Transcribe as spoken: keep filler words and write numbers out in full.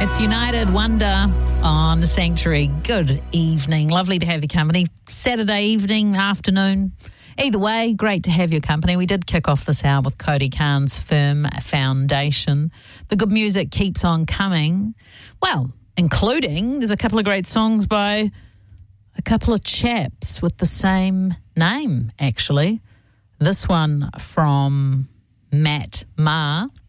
It's United Wonder on Sanctuary. Good evening. Lovely to have your company. Saturday evening, afternoon. Either way, great to have your company. We did kick off this hour with Cody Khan's Firm Foundation. The good music keeps on coming. Well, including there's a couple of great songs by a couple of chaps with the same name, actually. This one from Matt Maher